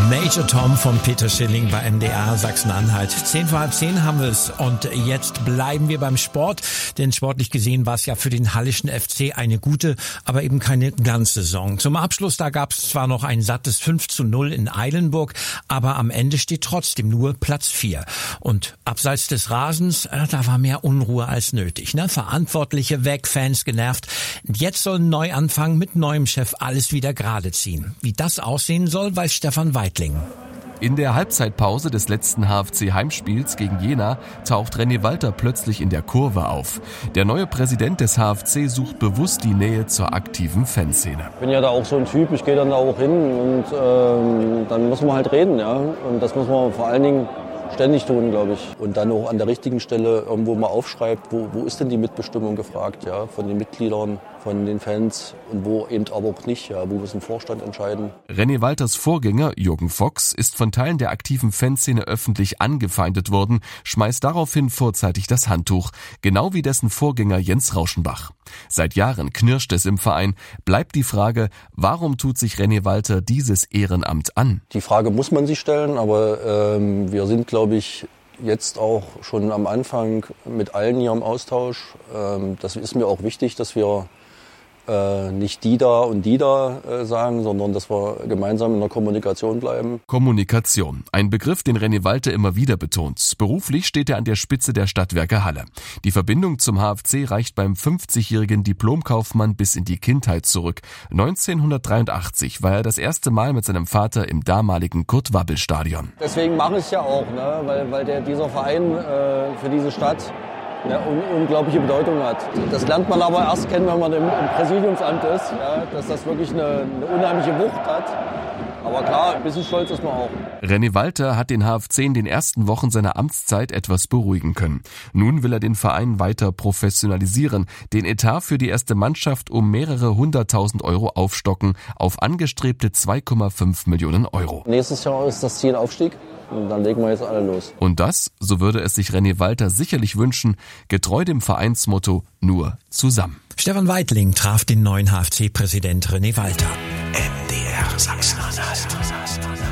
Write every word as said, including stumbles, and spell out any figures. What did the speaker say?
Major Tom von Peter Schilling bei M D R Sachsen-Anhalt. Zehn vor halb zehn haben wir es und jetzt bleiben wir beim Sport, denn sportlich gesehen war es ja für den Hallischen F C eine gute, aber eben keine ganze Saison. Zum Abschluss, da gab es zwar noch ein sattes fünf zu null in Eilenburg, aber am Ende steht trotzdem nur Platz vier. Und abseits des Rasens, äh, da war mehr Unruhe als nötig. Ne? Verantwortliche weg, Fans genervt. Jetzt soll ein Neuanfang mit neuem Chef alles wieder gerade ziehen. Wie das aussehen soll, weiß Stefan Weitling. In der Halbzeitpause des letzten H F C-Heimspiels gegen Jena taucht René Walter plötzlich in der Kurve auf. Der neue Präsident des H F C sucht bewusst die Nähe zur aktiven Fanszene. Ich bin ja da auch so ein Typ, ich gehe dann da auch hin und ähm, dann müssen wir halt reden. Ja? Und das müssen wir vor allen Dingen ständig tun, glaube ich. Und dann auch an der richtigen Stelle irgendwo mal aufschreibt, wo, wo ist denn die Mitbestimmung gefragt, ja, von den Mitgliedern, von den Fans und wo eben aber auch nicht, ja, wo muss ein Vorstand entscheiden. René Walters Vorgänger Jürgen Fox ist von Teilen der aktiven Fanszene öffentlich angefeindet worden, schmeißt daraufhin vorzeitig das Handtuch, genau wie dessen Vorgänger Jens Rauschenbach. Seit Jahren knirscht es im Verein, bleibt die Frage, warum tut sich René Walter dieses Ehrenamt an? Die Frage muss man sich stellen, aber ähm, wir sind, glaube ich, jetzt auch schon am Anfang mit allen hier im Austausch. Ähm, das ist mir auch wichtig, dass wir äh, nicht die da und die da äh, sagen, sondern dass wir gemeinsam in der Kommunikation bleiben. Kommunikation, ein Begriff, den René Walter immer wieder betont. Beruflich steht er an der Spitze der Stadtwerke Halle. Die Verbindung zum H F C reicht beim fünfzigjährigen Diplomkaufmann bis in die Kindheit zurück. neunzehnhundertdreiundachtzig war er das erste Mal mit seinem Vater im damaligen Kurt-Wabbel-Stadion. Deswegen mache ich es ja auch, ne? weil, weil der, dieser Verein äh, für diese Stadt eine un- unglaubliche Bedeutung hat. Das lernt man aber erst kennen, wenn man im, im Präsidiumsamt ist, ja? Dass das wirklich eine, eine unheimliche Wucht hat. Aber klar, ein bisschen stolz ist man auch. René Walter hat den H F C in den ersten Wochen seiner Amtszeit etwas beruhigen können. Nun will er den Verein weiter professionalisieren, den Etat für die erste Mannschaft um mehrere hunderttausend Euro aufstocken auf angestrebte zwei Komma fünf Millionen Euro. Nächstes Jahr ist das Ziel Aufstieg. Und dann legen wir jetzt alle los. Und das, so würde es sich René Walter sicherlich wünschen, getreu dem Vereinsmotto nur zusammen. Stefan Weitling traf den neuen H F C-Präsident René Walter. M D R Sachsen-Anhalt.